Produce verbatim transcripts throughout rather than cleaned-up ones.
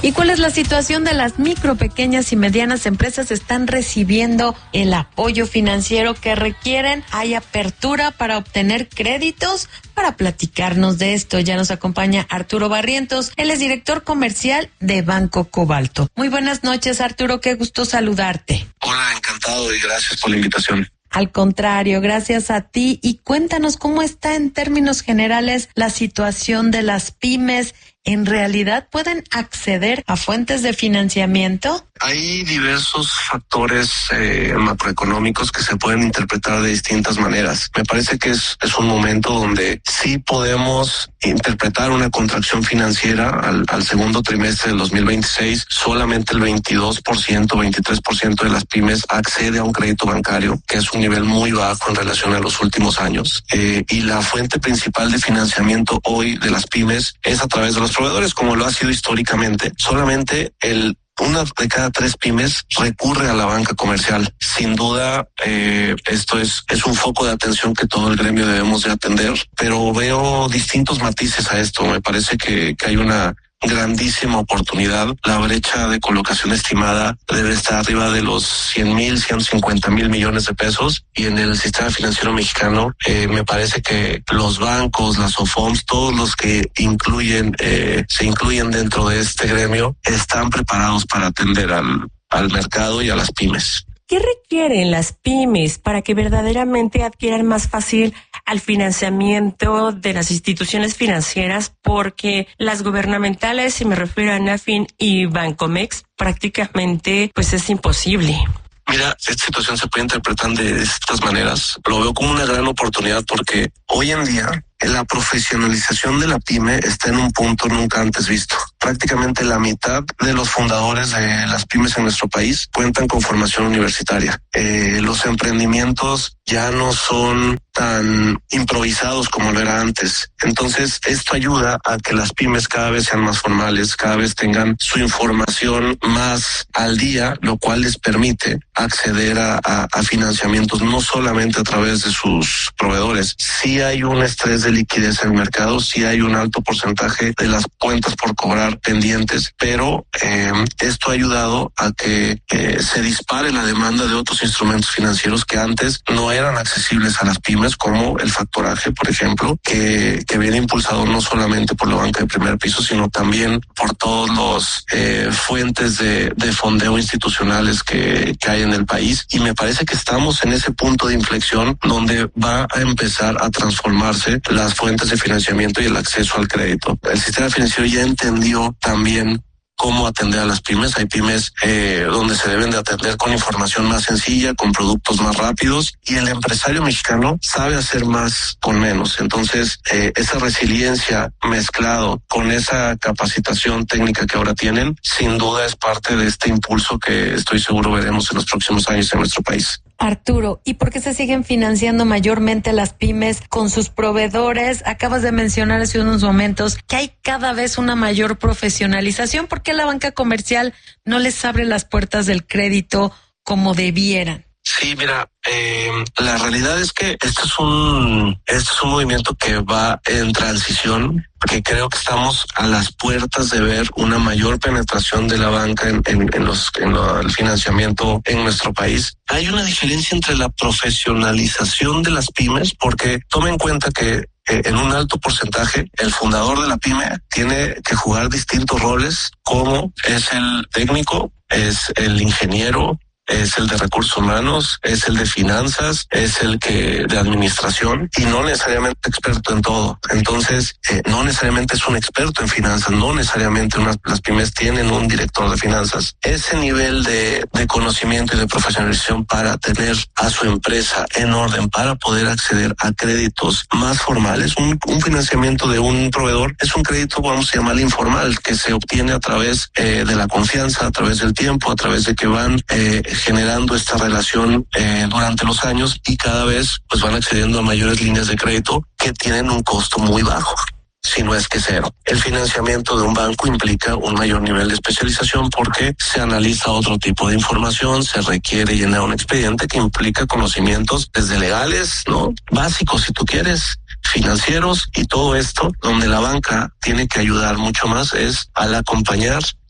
¿Y cuál es la situación de las micro, pequeñas y medianas empresas? ¿Están recibiendo el apoyo financiero que requieren? ¿Hay apertura para obtener créditos? Para platicarnos de esto ya nos acompaña Arturo Barrientos. Él es director comercial de Banco Cobalto. Muy buenas noches, Arturo, qué gusto saludarte. Hola, encantado y gracias por la invitación. Al contrario, gracias a ti. Y cuéntanos cómo está en términos generales la situación de las pymes. ¿En realidad pueden acceder a fuentes de financiamiento? Hay diversos factores eh, macroeconómicos que se pueden interpretar de distintas maneras. Me parece que es, es un momento donde sí podemos interpretar una contracción financiera. Al, al segundo trimestre del dos mil veintiséis, solamente el veintidós por ciento, veintitrés por ciento de las pymes accede a un crédito bancario, que es un nivel muy bajo en relación a los últimos años. Eh, y la fuente principal de financiamiento hoy de las pymes es a través de los proveedores, como lo ha sido históricamente. Solamente el una de cada tres pymes recurre a la banca comercial. Sin duda, eh, esto es, es un foco de atención que todo el gremio debemos de atender, pero veo distintos matices a esto. Me parece que, que hay una grandísima oportunidad. La brecha de colocación estimada debe estar arriba de los cien mil, ciento cincuenta mil millones de pesos, y en el sistema financiero mexicano eh, me parece que los bancos, las OFOMs, todos los que incluyen eh, se incluyen dentro de este gremio están preparados para atender al, al mercado y a las pymes. ¿Qué requieren las pymes para que verdaderamente adquieran más fácil al financiamiento de las instituciones financieras? Porque las gubernamentales, si me refiero a Nafin y Bancomext, prácticamente pues es imposible. Mira, esta situación se puede interpretar de estas maneras. Lo veo como una gran oportunidad porque hoy en día la profesionalización de la pyme está en un punto nunca antes visto. Prácticamente la mitad de los fundadores de las pymes en nuestro país cuentan con formación universitaria. Eh, los emprendimientos ya no son tan improvisados como lo era antes. Entonces, esto ayuda a que las pymes cada vez sean más formales, cada vez tengan su información más al día, lo cual les permite acceder a, a, a financiamientos no solamente a través de sus proveedores. Sí hay un estrés de liquidez en el mercado, sí hay un alto porcentaje de las cuentas por cobrar pendientes, pero eh, esto ha ayudado a que eh, se dispare la demanda de otros instrumentos financieros que antes no eran accesibles a las pymes, como el factoraje, por ejemplo, que, que viene impulsado no solamente por la banca de primer piso, sino también por todos los eh, fuentes de, de fondeo institucionales que, que hay en el país. Y me parece que estamos en ese punto de inflexión donde va a empezar a transformarse las fuentes de financiamiento y el acceso al crédito. El sistema financiero ya entendió también cómo atender a las pymes. Hay pymes eh, donde se deben de atender con información más sencilla, con productos más rápidos, y el empresario mexicano sabe hacer más con menos. Entonces, eh, esa resiliencia mezclado con esa capacitación técnica que ahora tienen, sin duda es parte de este impulso que estoy seguro veremos en los próximos años en nuestro país. Arturo, ¿y por qué se siguen financiando mayormente las pymes con sus proveedores? Acabas de mencionar hace unos momentos que hay cada vez una mayor profesionalización. ¿Por qué la banca comercial no les abre las puertas del crédito como debieran? Sí, mira, eh, la realidad es que esto es un, esto es un movimiento que va en transición, porque creo que estamos a las puertas de ver una mayor penetración de la banca en, en, en los, en lo, el financiamiento en nuestro país. Hay una diferencia entre la profesionalización de las pymes, porque toma en cuenta que Eh, en un alto porcentaje, el fundador de la pyme tiene que jugar distintos roles, como es el técnico, es el ingeniero, es el de recursos humanos, es el de finanzas, es el que de administración, y no necesariamente experto en todo. Entonces, eh, no necesariamente es un experto en finanzas, no necesariamente unas, las pymes tienen un director de finanzas. Ese nivel de, de conocimiento y de profesionalización para tener a su empresa en orden, para poder acceder a créditos más formales. Un, un financiamiento de un proveedor es un crédito, vamos a llamarlo informal, que se obtiene a través eh, de la confianza, a través del tiempo, a través de que van eh, generando esta relación eh, durante los años, y cada vez pues van accediendo a mayores líneas de crédito que tienen un costo muy bajo, si no es que cero. El financiamiento de un banco implica un mayor nivel de especialización porque se analiza otro tipo de información, se requiere llenar un expediente que implica conocimientos desde legales, ¿no? Básicos, si tú quieres, financieros, y todo esto donde la banca tiene que ayudar mucho más es al acompañar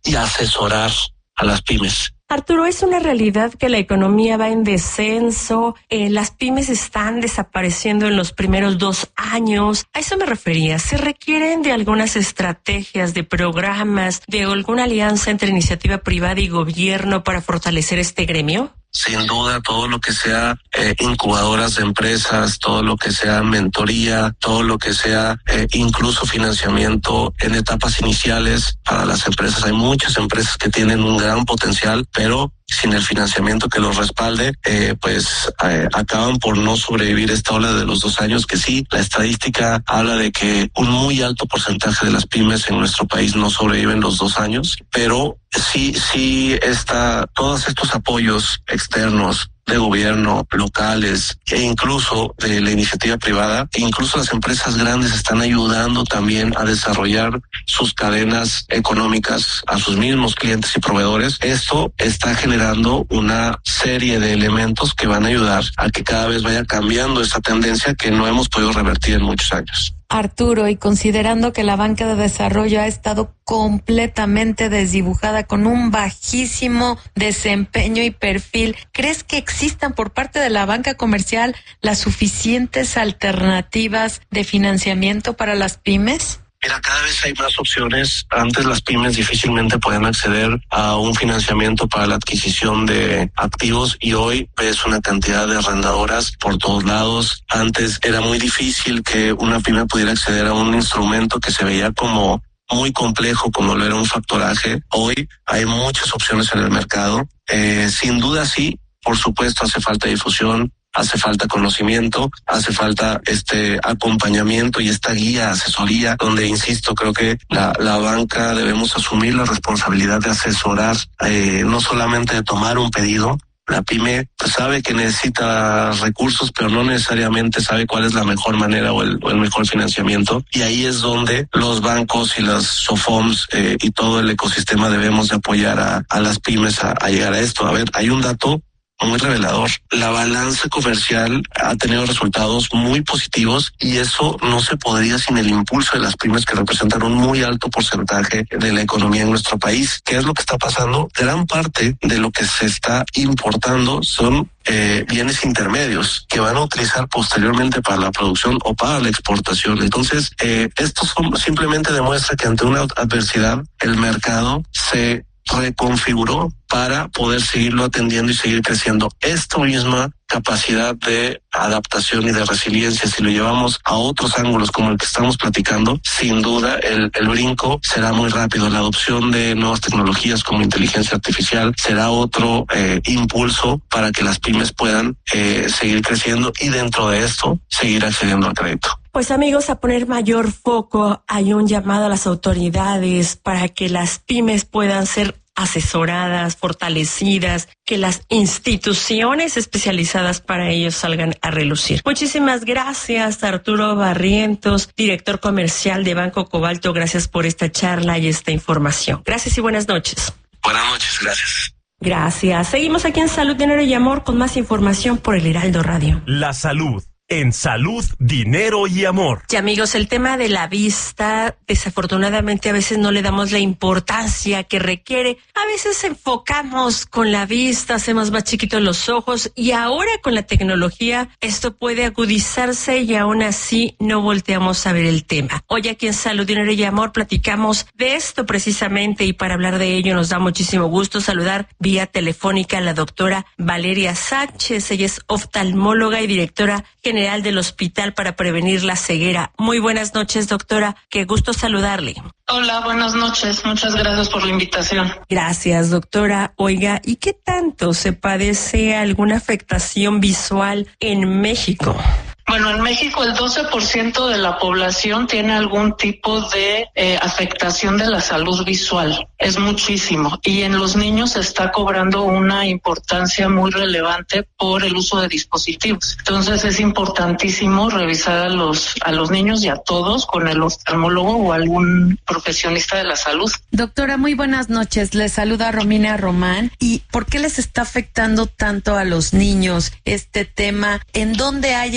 y asesorar a las pymes. Arturo, es una realidad que la economía va en descenso, eh, las pymes están desapareciendo en los primeros dos años. A eso me refería. ¿Se requieren de algunas estrategias, de programas, de alguna alianza entre iniciativa privada y gobierno para fortalecer este gremio? Sin duda, todo lo que sea eh, incubadoras de empresas, todo lo que sea mentoría, todo lo que sea eh, incluso financiamiento en etapas iniciales para las empresas. Hay muchas empresas que tienen un gran potencial, pero sin el financiamiento que los respalde, eh, pues eh, acaban por no sobrevivir esta ola de los dos años, que sí, la estadística habla de que un muy alto porcentaje de las pymes en nuestro país no sobreviven los dos años, pero sí, sí está, todos estos apoyos externos de gobierno, locales e incluso de la iniciativa privada, e incluso las empresas grandes están ayudando también a desarrollar sus cadenas económicas a sus mismos clientes y proveedores. Esto está generando una serie de elementos que van a ayudar a que cada vez vaya cambiando esta tendencia que no hemos podido revertir en muchos años. Arturo, y considerando que la banca de desarrollo ha estado completamente desdibujada con un bajísimo desempeño y perfil, ¿crees que existan por parte de la banca comercial las suficientes alternativas de financiamiento para las pymes? Mira, cada vez hay más opciones. Antes las pymes difícilmente podían acceder a un financiamiento para la adquisición de activos y hoy ves una cantidad de arrendadoras por todos lados. Antes era muy difícil que una pyme pudiera acceder a un instrumento que se veía como muy complejo, como lo era un factoraje. Hoy hay muchas opciones en el mercado. Eh, sin duda sí, por supuesto hace falta difusión. Hace falta conocimiento, hace falta este acompañamiento y esta guía, asesoría, donde, insisto, creo que la, la banca debemos asumir la responsabilidad de asesorar, eh, no solamente de tomar un pedido. La pyme pues, sabe que necesita recursos, pero no necesariamente sabe cuál es la mejor manera o el, o el mejor financiamiento. Y ahí es donde los bancos y las SOFOMS eh, y todo el ecosistema debemos de apoyar a, a las pymes a, a llegar a esto. A ver, hay un dato muy revelador. La balanza comercial ha tenido resultados muy positivos y eso no se podría sin el impulso de las pymes, que representan un muy alto porcentaje de la economía en nuestro país. ¿Qué es lo que está pasando? Gran parte de lo que se está importando son Eh, bienes intermedios que van a utilizar posteriormente para la producción o para la exportación. Entonces, eh, esto son, simplemente demuestra que ante una adversidad el mercado se reconfiguró para poder seguirlo atendiendo y seguir creciendo. Esta misma capacidad de adaptación y de resiliencia, si lo llevamos a otros ángulos como el que estamos platicando, sin duda el, el brinco será muy rápido. La adopción de nuevas tecnologías como inteligencia artificial será otro eh, impulso para que las pymes puedan eh, seguir creciendo y dentro de esto seguir accediendo al crédito. Pues amigos, a poner mayor foco, hay un llamado a las autoridades para que las pymes puedan ser asesoradas, fortalecidas, que las instituciones especializadas para ellos salgan a relucir. Muchísimas gracias, Arturo Barrientos, director comercial de Banco Cobalto. Gracias por esta charla y esta información. Gracias y buenas noches. Buenas noches, gracias. Gracias. Seguimos aquí en Salud, Dinero y Amor con más información por el Heraldo Radio. La salud. En Salud, Dinero y Amor. Y amigos, el tema de la vista, desafortunadamente a veces no le damos la importancia que requiere. A veces enfocamos con la vista, hacemos más chiquitos los ojos y ahora con la tecnología esto puede agudizarse y aún así no volteamos a ver el tema. Hoy aquí en Salud, Dinero y Amor platicamos de esto precisamente y para hablar de ello nos da muchísimo gusto saludar vía telefónica a la doctora Valeria Sánchez. Ella es oftalmóloga y directora general del Hospital para Prevenir la Ceguera. Muy buenas noches, doctora. Qué gusto saludarle. Hola, buenas noches. Muchas gracias por la invitación. Gracias, doctora. Oiga, ¿y qué tanto se padece alguna afectación visual en México? Bueno, en México el doce por ciento de la población tiene algún tipo de eh, afectación de la salud visual. Es muchísimo. Y en los niños se está cobrando una importancia muy relevante por el uso de dispositivos. Entonces es importantísimo revisar a los, a los niños y a todos con el oftalmólogo o algún profesionista de la salud. Doctora, muy buenas noches. Les saluda Romina Román. ¿Y por qué les está afectando tanto a los niños este tema? ¿En dónde hay el impacto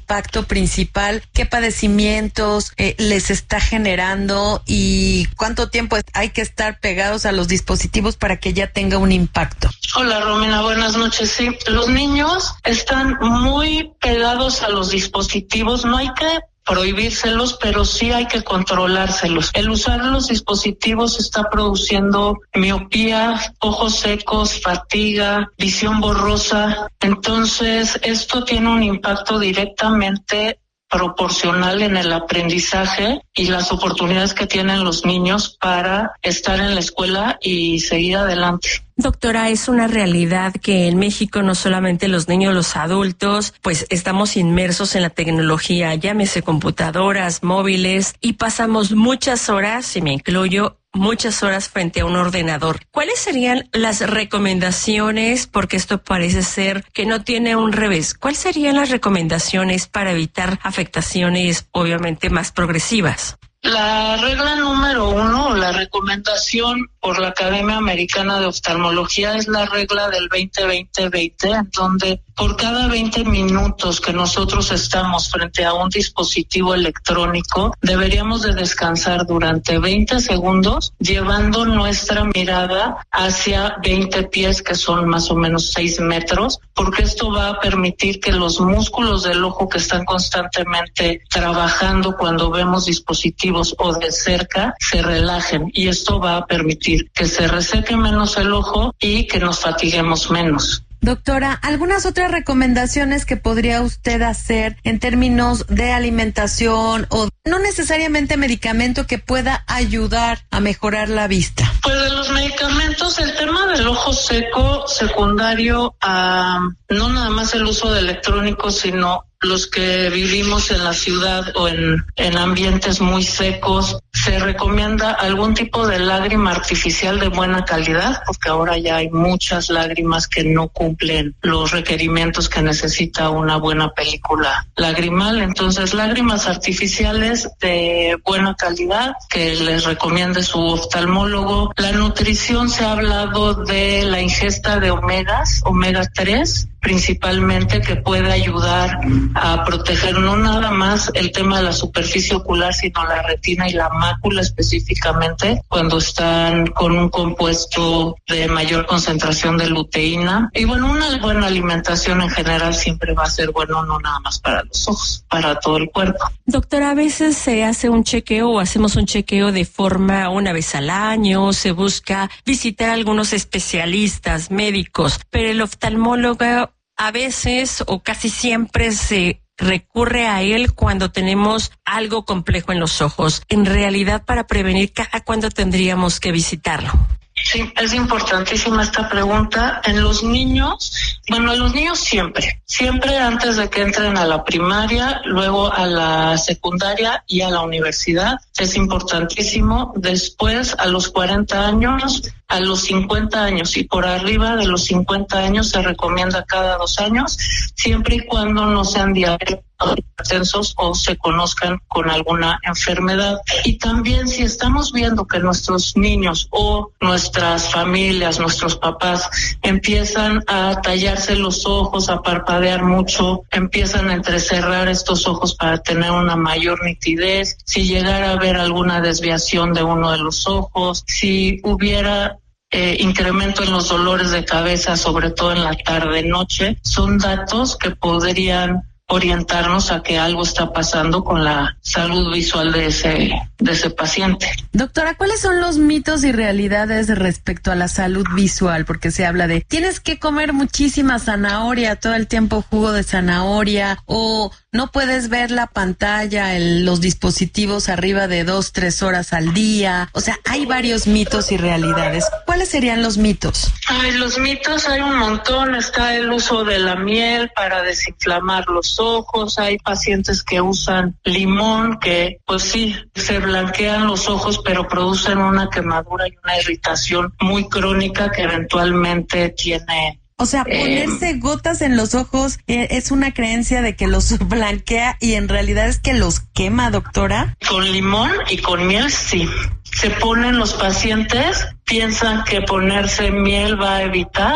impacto principal? ¿Qué padecimientos eh, les está generando y cuánto tiempo hay que estar pegados a los dispositivos para que ya tenga un impacto? Hola Romina, buenas noches. Sí, los niños están muy pegados a los dispositivos, no hay que prohibírselos, pero sí hay que controlárselos. El usar los dispositivos está produciendo miopía, ojos secos, fatiga, visión borrosa. Entonces, esto tiene un impacto directamente proporcional en el aprendizaje y las oportunidades que tienen los niños para estar en la escuela y seguir adelante. Doctora, es una realidad que en México no solamente los niños, los adultos, pues estamos inmersos en la tecnología, llámese computadoras, móviles, y pasamos muchas horas, y me incluyo, muchas horas frente a un ordenador. ¿Cuáles serían las recomendaciones? Porque esto parece ser que no tiene un revés. ¿Cuáles serían las recomendaciones para evitar afectaciones obviamente más progresivas? La regla número uno, la recomendación por la Academia Americana de Oftalmología es la regla del veinte veinte veinte, en donde por cada veinte minutos que nosotros estamos frente a un dispositivo electrónico, deberíamos de descansar durante veinte segundos, llevando nuestra mirada hacia veinte pies, que son más o menos seis metros, porque esto va a permitir que los músculos del ojo que están constantemente trabajando cuando vemos dispositivos o de cerca se relajen, y esto va a permitir que se reseque menos el ojo y que nos fatiguemos menos. Doctora, ¿algunas otras recomendaciones que podría usted hacer en términos de alimentación o no necesariamente medicamento que pueda ayudar a mejorar la vista? Pues de los medicamentos, el tema del ojo seco secundario a no nada más el uso de electrónicos, sino los que vivimos en la ciudad o en, en ambientes muy secos, se recomienda algún tipo de lágrima artificial de buena calidad, porque ahora ya hay muchas lágrimas que no cumplen los requerimientos que necesita una buena película lagrimal. Entonces, lágrimas artificiales de buena calidad que les recomiende su oftalmólogo. La nutrición, se ha hablado de la ingesta de omegas, omega tres, principalmente, que puede ayudar a proteger no nada más el tema de la superficie ocular, sino la retina y la mácula específicamente cuando están con un compuesto de mayor concentración de luteína. Y bueno, una buena alimentación en general siempre va a ser bueno, no nada más para los ojos, para todo el cuerpo. Doctora, a veces se hace un chequeo o hacemos un chequeo de forma una vez al año, se busca visitar a algunos especialistas médicos, pero el oftalmólogo a veces o casi siempre se recurre a él cuando tenemos algo complejo en los ojos. En realidad, para prevenir, ¿cada cuándo tendríamos que visitarlo? Sí, es importantísima esta pregunta. En los niños, bueno, en los niños siempre, siempre antes de que entren a la primaria, luego a la secundaria y a la universidad, es importantísimo. Después, a los cuarenta años, a los cincuenta años y por arriba de los cincuenta años se recomienda cada dos años, siempre y cuando no sean diabéticos, hipertensos o se conozcan con alguna enfermedad. Y también, si estamos viendo que nuestros niños o nuestras familias, nuestros papás empiezan a tallarse los ojos, a parpadear mucho, empiezan a entrecerrar estos ojos para tener una mayor nitidez, si llegara a haber alguna desviación de uno de los ojos, si hubiera Eh, incremento en los dolores de cabeza, sobre todo en la tarde-noche, son datos que podrían orientarnos a que algo está pasando con la salud visual de ese, de ese paciente. Doctora, ¿cuáles son los mitos y realidades respecto a la salud visual? Porque se habla de tienes que comer muchísima zanahoria, todo el tiempo jugo de zanahoria, o no puedes ver la pantalla, el, los dispositivos arriba de dos, tres horas al día. O sea, hay varios mitos y realidades. ¿Cuáles serían los mitos? Ay, los mitos hay un montón. Está el uso de la miel para desinflamar los ojos. Hay pacientes que usan limón, que pues sí, se blanquean los ojos, pero producen una quemadura y una irritación muy crónica que eventualmente tiene... O sea, ponerse eh, gotas en los ojos eh, es una creencia de que los blanquea y en realidad es que los quema, doctora. Con limón y con miel, sí. Se ponen los pacientes, piensan que ponerse miel va a evitar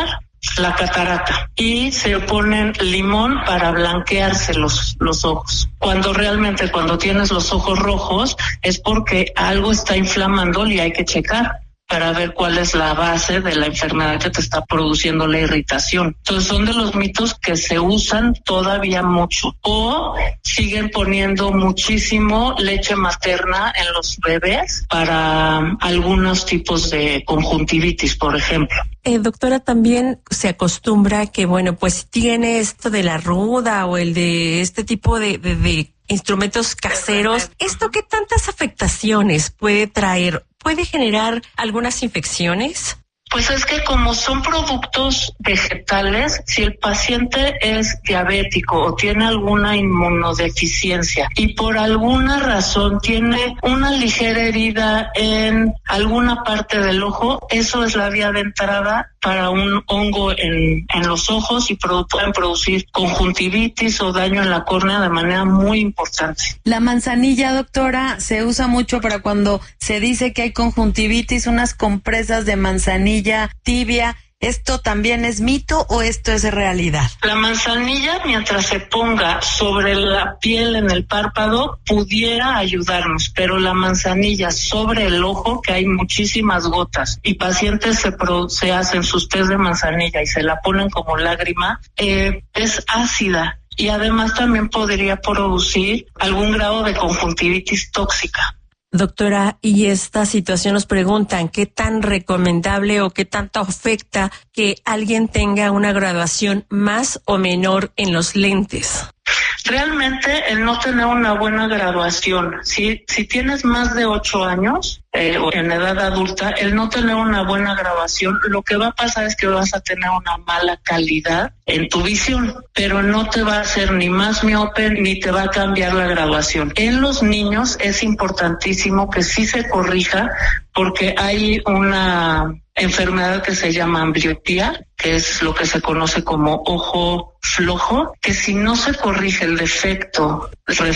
la catarata y se ponen limón para blanquearse los, los ojos. Cuando realmente cuando tienes los ojos rojos es porque algo está inflamando y hay que checar para ver cuál es la base de la enfermedad que te está produciendo la irritación. Entonces son de los mitos que se usan todavía mucho. O siguen poniendo muchísimo leche materna en los bebés para algunos tipos de conjuntivitis, por ejemplo. Eh, doctora, también se acostumbra que, bueno, pues tiene esto de la ruda o el de este tipo de, de, de instrumentos caseros. ¿Esto qué tantas afectaciones puede traer? ¿Puede generar algunas infecciones? Pues es que como son productos vegetales, si el paciente es diabético o tiene alguna inmunodeficiencia y por alguna razón tiene una ligera herida en alguna parte del ojo, eso es la vía de entrada para un hongo en, en los ojos y produ- pueden producir conjuntivitis o daño en la córnea de manera muy importante. La manzanilla, doctora, se usa mucho para cuando se dice que hay conjuntivitis, unas compresas de manzanilla tibia. ¿Esto también es mito o esto es realidad? La manzanilla, mientras se ponga sobre la piel en el párpado, pudiera ayudarnos, pero la manzanilla sobre el ojo, que hay muchísimas gotas, y pacientes se, pro, se hacen sus test de manzanilla y se la ponen como lágrima, eh, es ácida y además también podría producir algún grado de conjuntivitis tóxica. Doctora, y esta situación nos preguntan qué tan recomendable o qué tanto afecta que alguien tenga una graduación más o menor en los lentes. Realmente el no tener una buena graduación, si, si tienes más de ocho años eh, o en edad adulta, el no tener una buena graduación, lo que va a pasar es que vas a tener una mala calidad en tu visión, pero no te va a hacer ni más miope ni te va a cambiar la graduación. En los niños es importantísimo que sí se corrija porque hay una enfermedad que se llama ambliopía, que es lo que se conoce como ojo flojo, que si no se corrige el defecto